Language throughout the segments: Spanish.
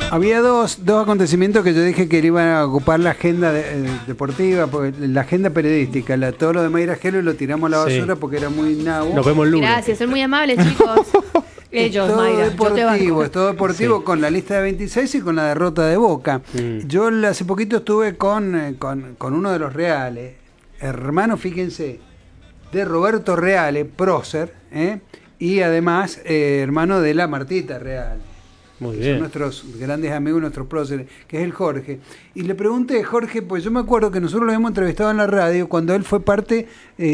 Había dos acontecimientos que yo dije que iban a ocupar la agenda deportiva, la agenda periodística. Todo lo de Mayra Gelo lo tiramos a la basura porque era muy nabo. Nos vemos el lunes. Gracias, son muy amables, chicos. Ellos, Mayra. Es todo deportivo con la lista de 26 y con la derrota de Boca. Yo hace poquito estuve con uno de los Reales, hermano, fíjense, de Roberto Reale, prócer, y además hermano de la Martita Reale. Muy bien. Son nuestros grandes amigos, nuestros próceres, que es el Jorge. Y le pregunté, Jorge, pues yo me acuerdo que nosotros lo habíamos entrevistado en la radio cuando él fue parte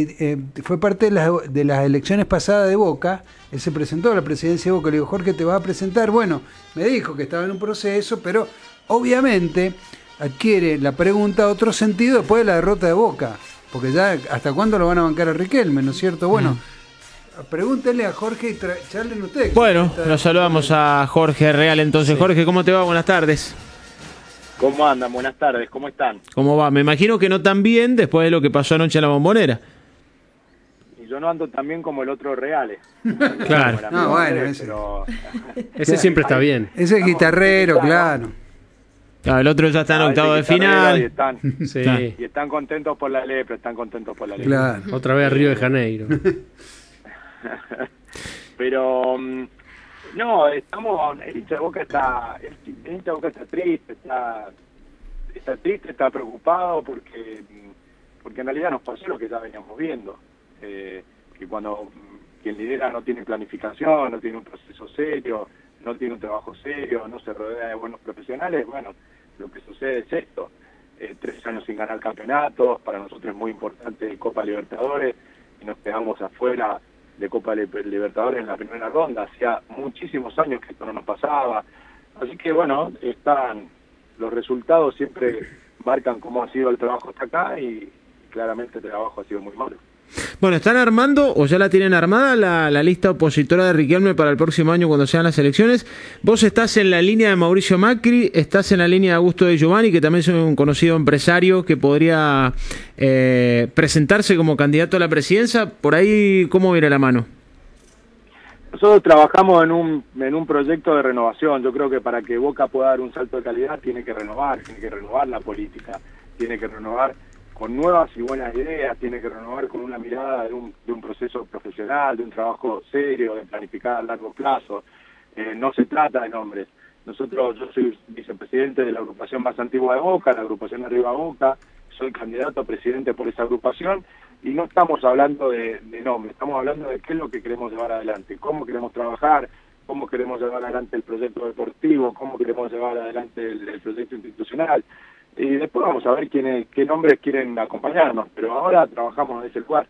de las elecciones pasadas de Boca. Él se presentó a la presidencia de Boca. Le digo, Jorge, ¿te vas a presentar? Bueno, me dijo que estaba en un proceso, pero obviamente adquiere la pregunta otro sentido después de la derrota de Boca. Porque ya, ¿hasta cuándo lo van a bancar a Riquelme? ¿No es cierto? Bueno, pregúntenle a Jorge y charlen ustedes. Bueno, nos saludamos a Jorge Real entonces. Sí. Jorge, ¿cómo te va? Buenas tardes. ¿Cómo andan? Buenas tardes, ¿cómo están? ¿Cómo va? Me imagino que no tan bien después de lo que pasó anoche en la Bombonera. Y yo no ando tan bien como el otro Reales. Claro. No, bueno, ese siempre está bien. Ese es guitarrero, claro. Claro, el otro ya está en octavo de final. Y están contentos por la lepra, Claro. Otra vez a Río de Janeiro. Pero no, el hincha de Boca está triste, está triste, está preocupado porque en realidad nos pasó lo que ya veníamos viendo, que cuando quien lidera no tiene planificación, no tiene un proceso serio, no tiene un trabajo serio, no se rodea de buenos profesionales, bueno, lo que sucede es esto. 3 años sin ganar campeonatos, para nosotros es muy importante Copa Libertadores, y nos quedamos afuera de Copa Libertadores en la primera ronda. Hacía muchísimos años que esto no nos pasaba. Así que bueno, los resultados siempre marcan cómo ha sido el trabajo hasta acá, y claramente el trabajo ha sido muy malo. Bueno, ¿están armando o ya la tienen armada la lista opositora de Riquelme para el próximo año cuando sean las elecciones? Vos estás en la línea de Mauricio Macri, estás en la línea de Augusto de Giovanni, que también es un conocido empresario que podría presentarse como candidato a la presidencia. Por ahí, ¿cómo viene la mano? Nosotros trabajamos en un proyecto de renovación. Yo creo que para que Boca pueda dar un salto de calidad tiene que renovar la política, tiene que renovar con nuevas y buenas ideas, tiene que renovar con una mirada de un proceso profesional, de un trabajo serio, de planificar a largo plazo. No se trata de nombres. Yo soy vicepresidente de la agrupación más antigua de Boca, la agrupación Arriba Boca, soy candidato a presidente por esa agrupación, y no estamos hablando de nombres, estamos hablando de qué es lo que queremos llevar adelante, cómo queremos trabajar, cómo queremos llevar adelante el proyecto deportivo, cómo queremos llevar adelante el proyecto institucional. Y después vamos a ver qué nombres quieren acompañarnos, pero ahora trabajamos en ese lugar.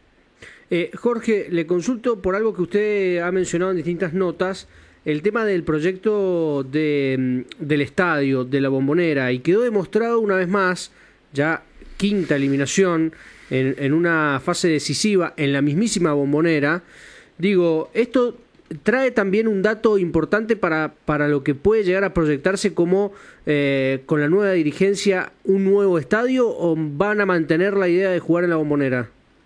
Jorge, le consulto por algo que usted ha mencionado en distintas notas, el tema del proyecto del estadio, de la Bombonera, y quedó demostrado una vez más, ya quinta eliminación en una fase decisiva en la mismísima Bombonera. Digo, esto trae también un dato importante para lo que puede llegar a proyectarse como con la nueva dirigencia un nuevo estadio, ¿o van a mantener la idea de jugar en la Bombonera?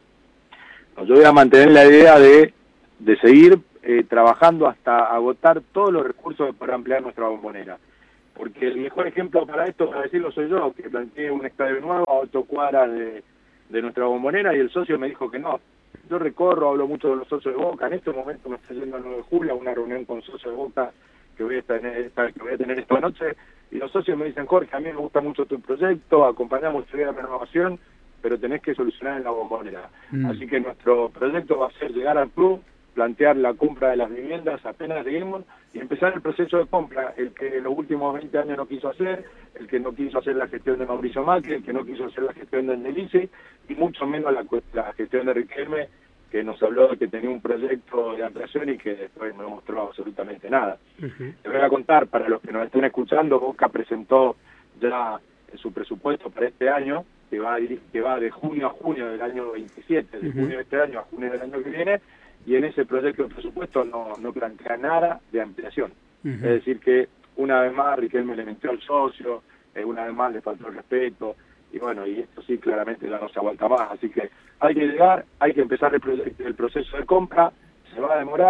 Yo voy a mantener la idea de seguir trabajando hasta agotar todos los recursos para ampliar nuestra Bombonera, porque el mejor ejemplo para esto, para decirlo, soy yo, que planteé un estadio nuevo a 8 cuadras de nuestra Bombonera, y el socio me dijo que no. Yo recorro, hablo mucho de los socios de Boca. En este momento me está yendo el 9 de julio a una reunión con socios de Boca que voy a tener esta noche, y los socios me dicen: Jorge, a mí me gusta mucho tu proyecto, acompañamos tu idea de renovación, pero tenés que solucionar en la Bombonera. Así que nuestro proyecto va a ser llegar al club, plantear la compra de las viviendas apenas lleguemos y empezar el proceso de compra, el que en los últimos 20 años no quiso hacer, el que no quiso hacer la gestión de Mauricio Macri, el que no quiso hacer la gestión de Nelice, y mucho menos la gestión de Riquelme, que nos habló de que tenía un proyecto de ampliación y que después no mostró absolutamente nada. Les voy a contar, para los que nos estén escuchando, Boca presentó ya su presupuesto para este año, que va de junio a junio del año 27, de junio de este año a junio del año que viene, y en ese proyecto de presupuesto no plantea nada de ampliación. Es decir que una vez más Riquelme le mintió al socio, una vez más le faltó el respeto, y bueno, y esto sí claramente ya no se aguanta más. Así que hay que llegar, hay que empezar el proceso de compra, se va a demorar,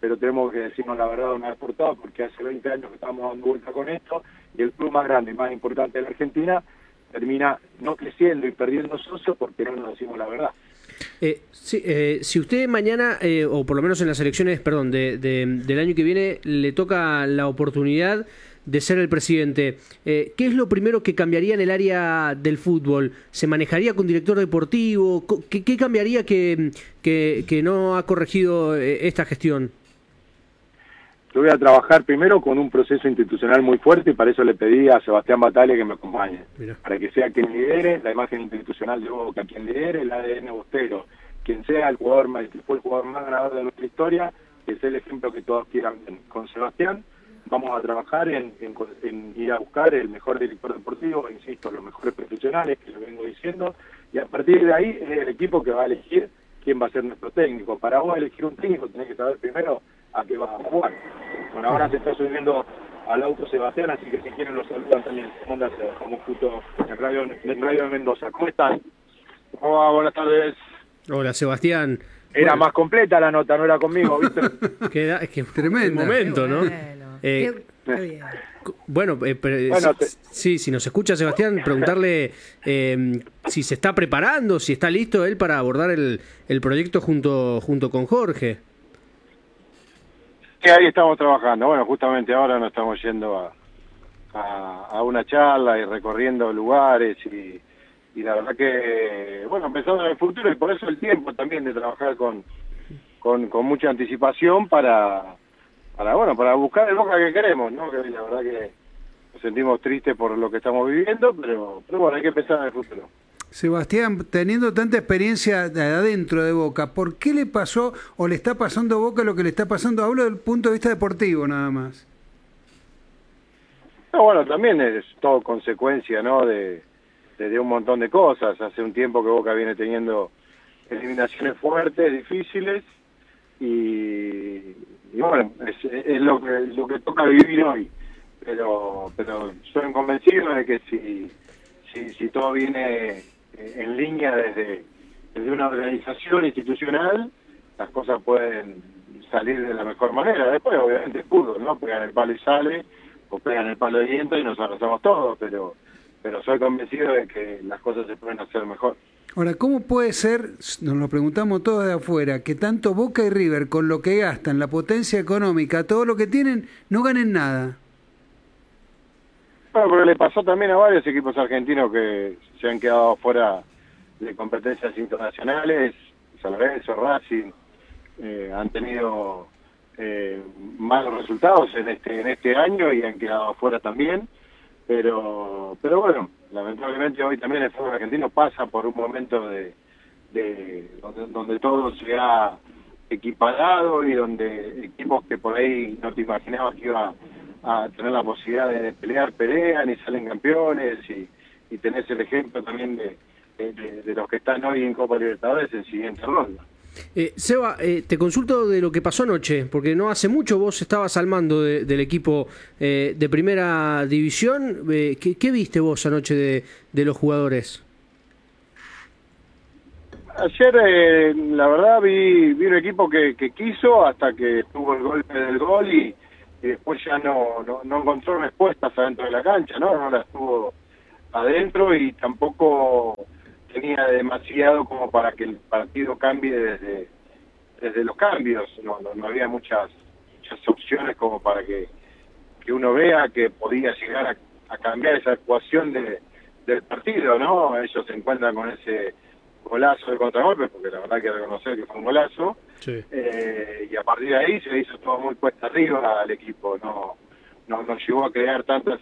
pero tenemos que decirnos la verdad una vez por todas, porque hace 20 años que estamos dando vuelta con esto, y el club más grande y más importante de la Argentina termina no creciendo y perdiendo socios porque no nos decimos la verdad. Si usted mañana, o por lo menos en las elecciones, perdón, del año que viene, le toca la oportunidad de ser el presidente, ¿qué es lo primero que cambiaría en el área del fútbol? ¿Se manejaría con director deportivo? ¿Qué cambiaría que no ha corregido esta gestión? Yo voy a trabajar primero con un proceso institucional muy fuerte y para eso le pedí a Sebastián Bataglia que me acompañe. Mira. Para que sea quien lidere la imagen institucional de Boca, quien lidere el ADN bostero, quien sea el jugador más, que fue el jugador más ganador de nuestra historia, que es el ejemplo que todos quieran. Con Sebastián vamos a trabajar en ir a buscar el mejor director deportivo, insisto, los mejores profesionales, que lo vengo diciendo, y a partir de ahí es el equipo que va a elegir quién va a ser nuestro técnico. Para vos elegir un técnico tenés que saber primero a qué vas a jugar. Bueno, ahora se está subiendo al auto Sebastián, así que si quieren lo saludan también. ¿Cómo andas? Como justo en Radio de Mendoza. ¿Cómo están? Hola, buenas tardes. Hola, Sebastián. Era más completa la nota, no era conmigo, ¿viste? Es que tremendo momento, ¿no? Qué bien. Bueno, sí, si nos escucha Sebastián, preguntarle si se está preparando, si está listo él para abordar el proyecto junto con Jorge. Sí, ahí estamos trabajando. Bueno, justamente ahora nos estamos yendo a una charla y recorriendo lugares y la verdad que, bueno, pensando en el futuro y por eso el tiempo también de trabajar con mucha anticipación para buscar el Boca que queremos, ¿no? Que la verdad que nos sentimos tristes por lo que estamos viviendo, pero bueno, hay que pensar en el futuro. Sebastián, teniendo tanta experiencia de adentro de Boca, ¿por qué le pasó o le está pasando a Boca lo que le está pasando? Hablo del punto de vista deportivo nada más. No, bueno, también es todo consecuencia, ¿no? de un montón de cosas. Hace un tiempo que Boca viene teniendo eliminaciones fuertes, difíciles, y bueno, es lo que toca vivir hoy. Pero soy convencido de que si todo viene en línea desde una organización institucional, las cosas pueden salir de la mejor manera. Después, obviamente, es fútbol, ¿no? Pegan el palo y sale, o pegan el palo de viento y nos abrazamos todos, pero soy convencido de que las cosas se pueden hacer mejor. Ahora, ¿cómo puede ser, nos lo preguntamos todos de afuera, que tanto Boca y River, con lo que gastan, la potencia económica, todo lo que tienen, no ganen nada? Bueno, pero le pasó también a varios equipos argentinos que se han quedado fuera de competencias internacionales. San Lorenzo, Racing, han tenido malos resultados en este año y han quedado fuera también. Pero bueno, lamentablemente hoy también el fútbol argentino pasa por un momento donde todo se ha equiparado y donde equipos que por ahí no te imaginabas que iba a tener la posibilidad de pelean y salen campeones y tenés el ejemplo también de los que están hoy en Copa Libertadores en siguiente ronda. Seba, te consulto de lo que pasó anoche, porque no hace mucho vos estabas al mando del equipo de primera división. ¿Qué viste vos anoche de los jugadores? Ayer, la verdad, vi un equipo que quiso hasta que tuvo el golpe del gol y después ya no encontró respuestas adentro de la cancha, no las tuvo adentro y tampoco tenía demasiado como para que el partido cambie desde los cambios. No había muchas opciones como para que uno vea que podía llegar a cambiar esa ecuación del partido, ¿no? Ellos se encuentran con ese golazo de contragolpe, porque la verdad hay que reconocer que fue un golazo, sí. Y a partir de ahí se hizo todo muy cuesta arriba al equipo, no llegó a crear tantas